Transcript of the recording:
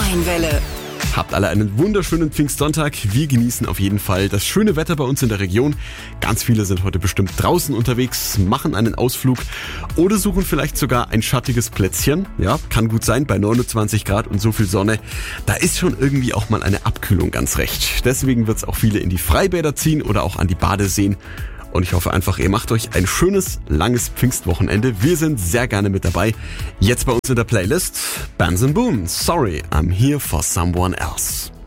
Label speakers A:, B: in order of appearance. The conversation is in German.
A: Welle.
B: Habt alle einen wunderschönen Pfingstsonntag. Wir genießen auf jeden Fall das schöne Wetter bei uns in der Region. Ganz viele sind heute bestimmt draußen unterwegs, machen einen Ausflug oder suchen vielleicht sogar ein schattiges Plätzchen. Ja, kann gut sein, bei 29 Grad und so viel Sonne. Da ist schon irgendwie auch mal eine Abkühlung ganz recht. Deswegen wird es auch viele in die Freibäder ziehen oder auch an die Badeseen. Und ich hoffe einfach, ihr macht euch ein schönes, langes Pfingstwochenende. Wir sind sehr gerne mit dabei. Jetzt bei uns in der Playlist Bands & Boom. Sorry, I'm here for someone else.